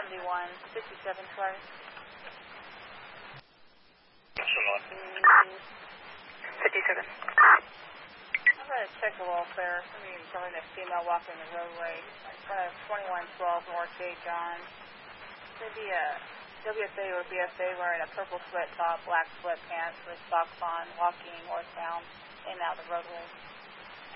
71, 67, sorry. 57. I'm going to check the welfare. Somebody telling a female walking the roadway in front of 2112 North J. John. Maybe a WFA or BFA wearing a purple sweat top, black sweatpants with socks on, walking northbound in and out of the roadway.